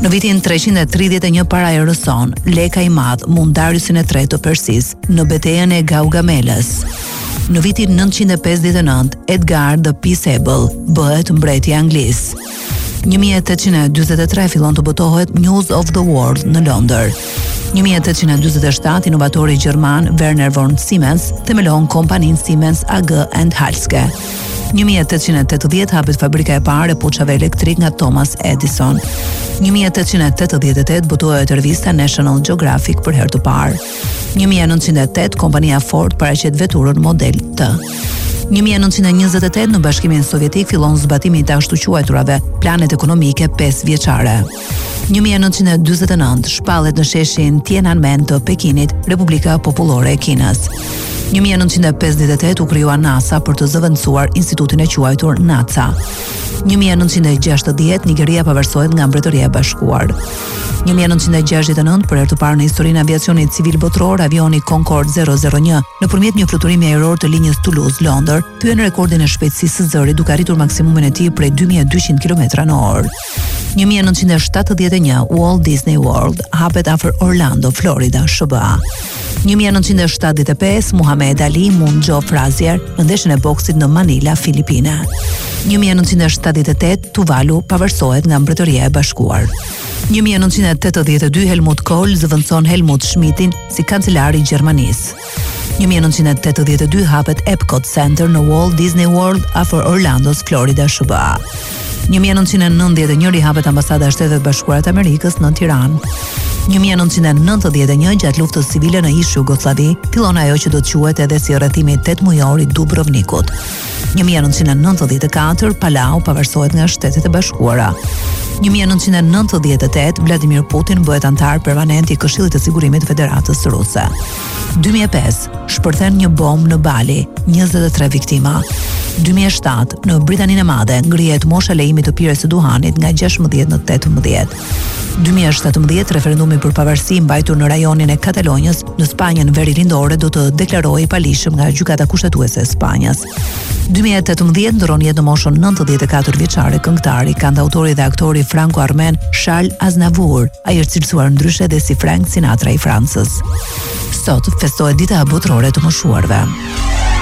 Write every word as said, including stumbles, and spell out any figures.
Në vitin treqind e tridhjetë e një para erës son, Leka i Madh mund Dariusin e tretë të Persisë në betejën e Gaugamelës. Në vitin nëntëqind e pesëdhjetë e nëntë, Edgar the Peaceable bëhet mbreti i Anglisë. një mijë e tetëqind e dyzet e tre fillon të botohet News of the World në Londër. një mijë e tetëqind e dyzet e shtatë, inovatori gjerman Werner von Siemens themelon kompaninë Siemens A G and Halske. një mijë e tetëqind e tetëdhjetë hapet fabrika e parë e puçave elektrik nga Thomas Edison. një mijë e tetëqind e tetëdhjetë e tetë botohet revista National Geographic për herë të parë. një mijë e nëntëqind e tetë kompania Ford paraqet veturën model T. një mijë e nëntëqind e njëzet e tetë në Bashkimin Sovjetik fillon zbatimi i të ashtu quajturave planet ekonomike pesë vjeçare. një mijë e nëntëqind e dyzet e nëntë shpallet në sheshin Tiananmen të Pekinit Republika Popullore e Kinës. një mijë e nëntëqind e pesëdhjetë e tetë u krijua NASA për të zëvendësuar institutin e quajtur NASA. një mijë e nëntëqind e gjashtëdhjetë Nigeria pavarësohet nga Mbretëria e Bashkuar. një mijë e nëntëqind e gjashtëdhjetë e nëntë për herë të parë në historinë e aviacionit civil botror, avioni Concorde zero zero një nëpërmjet një fluturimi ajror të linjës Toulouse-Londër thyen rekordin e shpejtësisë së zërit duke arritur maksimumin e tij prej dy mijë e dyqind kilometra në orë. një mijë e nëntëqind e shtatëdhjetë e një Walt Disney World hapet afër Orlando, Florida, S B A. një mijë e nëntëqind e shtatëdhjetë e pesë Muhammad Ali mund Joe Frazier në ndeshjen e boksit në Manila, Filipine. një mijë e nëntëqind e shtatëdhjetë e tetë Tuvalu pavarësohet nga Mbretëria e Bashkuar. një mijë e nëntëqind e tetëdhjetë e dy Helmut Kohl zëvendëson Helmut Schmidtin si kancelari i Gjermanisë. një mijë e nëntëqind e tetëdhjetë e dy hapet Epcot Center në Walt Disney World afër Orlandos, Florida, S B A. një mijë e nëntëqind e nëntëdhjetë e një hapet ambasada e Shtetet Bashkuara të Amerikës në Tiranë. një mijë e nëntëqind e nëntëdhjetë e një gjatë luftës civile në ish Jugosllavi fillon ajo që do të quhet edhe si rrethimi tetëmujor i Dubrovnikut. një mijë e nëntëqind e nëntëdhjetë e katër Palau pavarësohet nga Shtetet e Bashkuara. një mijë e nëntëqind e nëntëdhjetë e tetë Vladimir Putin bëhet antar permanent i Këshillit të Sigurimit të Federatës Ruse. dy mijë e pesë shpërthen një bombë në Bali, njëzet e tre viktima. dy mijë e shtatë në Britaninë e Madhe ngrihet mosha lejimit të pirjes së duhanit nga gjashtëmbëdhjetë në tetëmbëdhjetë. dy mijë e shtatëmbëdhjetë referendumi për pavarësi mbajtur në rajonin e Katalonjës në Spanjën veri lindore do të deklarohej paligjshëm nga gjykata kushtetuese e Spanjës. dy mijë e tetëmbëdhjetë ndron jetë në moshën nëntëdhjetë e katër vjeçare këngëtari, kantautori dhe aktori franko-armen Charles Aznavour, ai është cilësuar ndryshe dhe si Frank Sinatra i Francës. Sot festohet dita botërore të moshuarve.